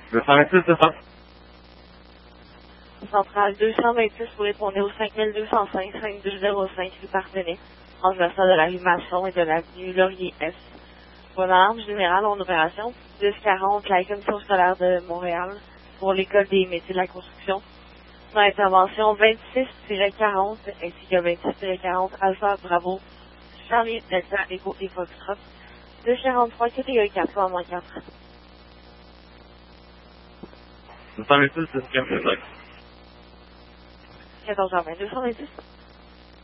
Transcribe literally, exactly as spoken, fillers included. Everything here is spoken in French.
deux cent vingt-six, c'est ça? Centrale deux cent vingt-six, vous répondez au cinq mille deux cent cinq, cinq deux zéro cinq, rue Partenay, transversale de la rue Masson et de l'avenue Laurier-Est. Pour l'alarme générale en opération, dix quarante, la Commission scolaire de Montréal, pour l'École des métiers de la construction. Dans l'intervention vingt-six quarante ainsi que vingt-six quarante, Alpha Bravo, Charlie Delta Echo et Foxtrot, deux quarante-trois, catégorie quatre, soit moins quatre. deux cent vingt-six, c'est ce qu'il y a. quatorze heures vingt, deux cent vingt-six.